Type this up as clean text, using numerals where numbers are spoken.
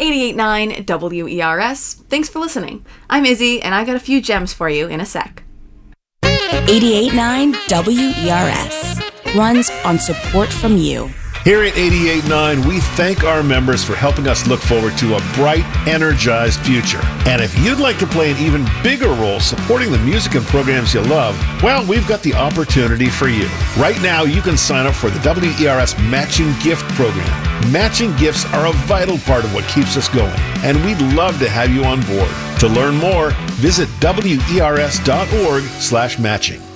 88.9 WERS. Thanks for listening. I'm Izzy, and I got a few gems for you in a sec. 88.9 WERS runs on support from you. Here at 88.9, we thank our members for helping us look forward to a bright, energized future. And if you'd like to play an even bigger role supporting the music and programs you love, well, we've got the opportunity for you. Right now, you can sign up for the WERS Matching Gift Program. Matching gifts are a vital part of what keeps us going, and we'd love to have you on board. To learn more, visit WERS.org/matching.